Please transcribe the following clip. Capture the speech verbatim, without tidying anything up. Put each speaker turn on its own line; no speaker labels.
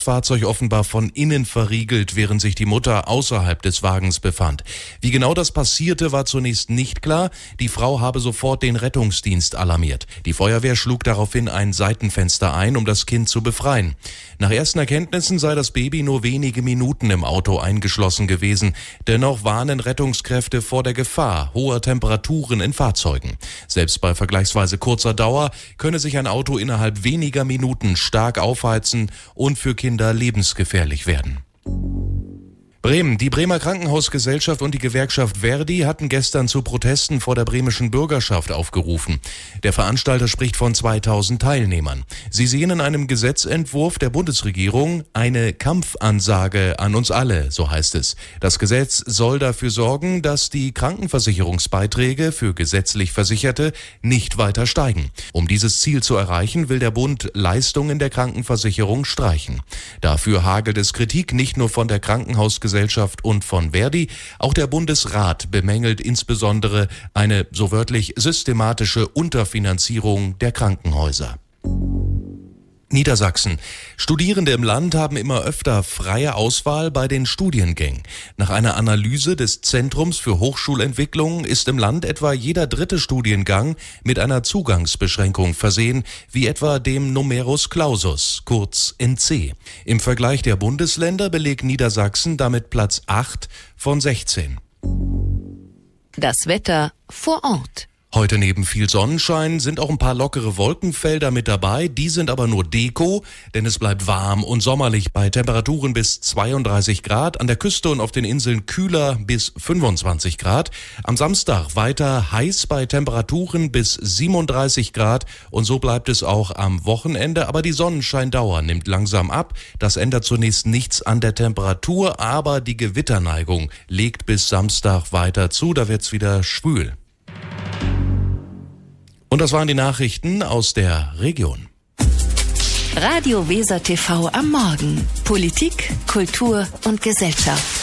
Fahrzeug offenbar von innen verriegelt, während sich die Mutter außerhalb des Wagens befand. Wie genau das passierte, war zunächst nicht klar. Die Frau habe sofort den Rettungsdienst alarmiert. Die Feuerwehr schlug daraufhin ein Seitenfenster ein, um das Kind zu befreien. Nach ersten Erkenntnissen sei das Baby nur wenige Minuten im Auto eingeschlossen gewesen. Dennoch warnen Rettungskräfte vor der Gefahr hoher Temperaturen in Fahrzeugen. Selbst bei vergleichsweise kurzer Dauer könne sich ein Auto innerhalb weniger Minuten stark aufheizen und für Kinder lebensgefährlich werden. Bremen. Die Bremer Krankenhausgesellschaft und die Gewerkschaft Verdi hatten gestern zu Protesten vor der bremischen Bürgerschaft aufgerufen. Der Veranstalter spricht von zweitausend Teilnehmern. Sie sehen in einem Gesetzentwurf der Bundesregierung eine Kampfansage an uns alle, so heißt es. Das Gesetz soll dafür sorgen, dass die Krankenversicherungsbeiträge für gesetzlich Versicherte nicht weiter steigen. Um dieses Ziel zu erreichen, will der Bund Leistungen der Krankenversicherung streichen. Dafür hagelt es Kritik nicht nur von der Krankenhausgesellschaft und von Verdi. Auch der Bundesrat bemängelt insbesondere eine so wörtlich systematische Unterfinanzierung der Krankenhäuser. Niedersachsen. Studierende im Land haben immer öfter freie Auswahl bei den Studiengängen. Nach einer Analyse des Zentrums für Hochschulentwicklung ist im Land etwa jeder dritte Studiengang mit einer Zugangsbeschränkung versehen, wie etwa dem Numerus Clausus, kurz N C. Im Vergleich der Bundesländer belegt Niedersachsen damit Platz acht von sechzehn.
Das Wetter vor Ort.
Heute neben viel Sonnenschein sind auch ein paar lockere Wolkenfelder mit dabei. Die sind aber nur Deko, denn es bleibt warm und sommerlich bei Temperaturen bis zweiunddreißig Grad. An der Küste und auf den Inseln kühler bis fünfundzwanzig Grad. Am Samstag weiter heiß bei Temperaturen bis siebenunddreißig Grad. Und so bleibt es auch am Wochenende. Aber die Sonnenscheindauer nimmt langsam ab. Das ändert zunächst nichts an der Temperatur, aber die Gewitterneigung legt bis Samstag weiter zu. Da wird's wieder schwül. Und das waren die Nachrichten aus der Region.
Radio Weser T V am Morgen. Politik, Kultur und Gesellschaft.